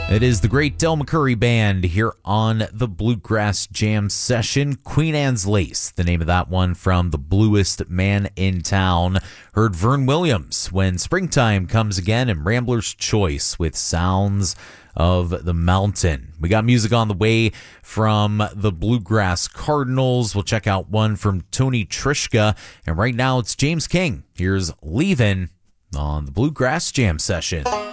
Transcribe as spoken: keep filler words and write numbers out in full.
It is the great Del McCoury Band here on the Bluegrass Jam Session. Queen Anne's Lace, the name of that one from The Bluest Man in Town. Heard Vern Williams, When Springtime Comes Again, and Rambler's Choice with Sounds of the Mountain. We got music on the way from the Bluegrass Cardinals. We'll check out one from Tony Trischka. And right now it's James King. Here's Leavin' on the Bluegrass Jam Session.